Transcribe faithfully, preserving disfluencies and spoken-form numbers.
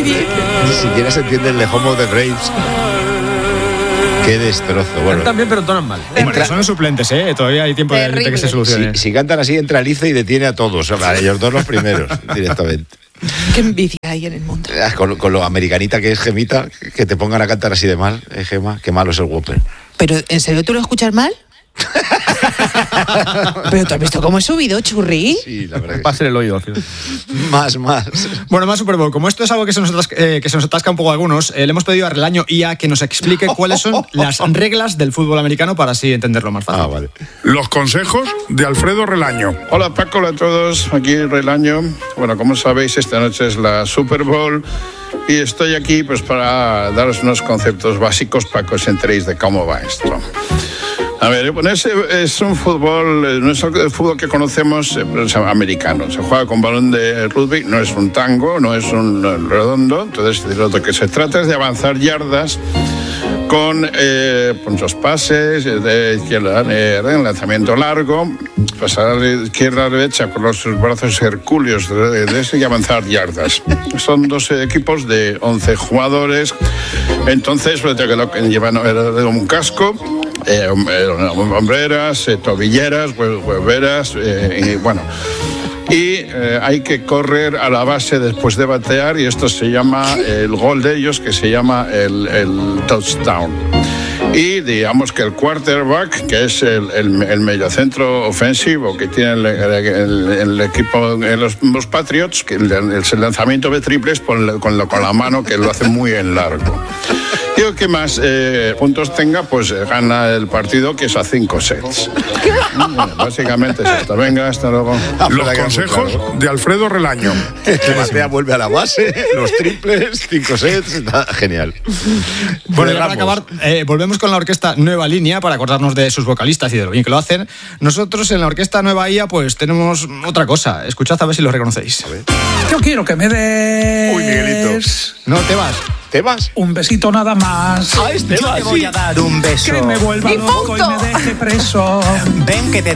Ni siquiera se entiende el de Home of the Braves. Qué destrozo. Bueno, cantan bien, pero entonan mal. Entra... Son los suplentes, ¿eh? Todavía hay tiempo de, de que se solucione. Si, si cantan así, entra Alice y detiene a todos. A ellos dos los primeros, directamente. Qué envidia hay en el mundo. Con, con lo americanita que es Gemita, que te pongan a cantar así de mal, eh, Gema, qué malo es el Whopper. Pero, ¿en serio tú lo escuchas mal? ¿Pero tú has visto cómo he subido, Churri? Sí, la verdad que Pase sí. el oído. Más, más. Bueno, más Super Bowl. Como esto es algo que se nos atasca, eh, que se nos atasca un poco a algunos, eh, le hemos pedido a Relaño I A que nos explique cuáles son las reglas del fútbol americano para así entenderlo más fácil. Ah, vale. Los consejos de Alfredo Relaño. Hola Paco, hola a todos, aquí Relaño. Bueno, como sabéis, esta noche es la Super Bowl y estoy aquí pues para daros unos conceptos básicos para que os enteréis de cómo va esto. A ver, bueno, es, es un fútbol, no es el fútbol que conocemos, es americano. Se juega con balón de rugby, no es un tango, no es un redondo. Entonces, de lo que se trata es de avanzar yardas con eh, muchos pases, de izquierda a derecha, lanzamiento largo, pasar de izquierda a derecha con los brazos hercúleos de, de ese y avanzar yardas. Son dos equipos de once jugadores. Entonces, pues, lo que llevan un casco, Eh, hombreras, eh, tobilleras, hueveras, eh, y bueno. Y eh, hay que correr a la base después de batear y esto se llama el gol de ellos, que se llama el, el touchdown. Y digamos que el quarterback, que es el, el, el mediocentro ofensivo que tiene el, el, el equipo, los, los Patriots, que el, el lanzamiento de triples con, con, la, con la mano, que lo hace muy en largo. Y el que más eh, puntos tenga, pues eh, gana el partido, que es a cinco sets. Bueno, básicamente es esto. Venga, hasta luego. Los consejos de Alfredo Relaño. Que batea, vuelve a la base, los triples, cinco sets, está genial. Bueno, y para acabar, eh, volvemos con la orquesta Nueva Línea para acordarnos de sus vocalistas y de lo bien que lo hacen. Nosotros en la orquesta Nueva I A pues tenemos otra cosa. Escuchad a ver si lo reconocéis. Yo quiero que me des... Uy, Miguelito. No, te vas. ¿Te vas? Un besito nada más. Ah, este Yo vas. te voy a dar un beso. Que me vuelva loco y me deje preso. Ven que te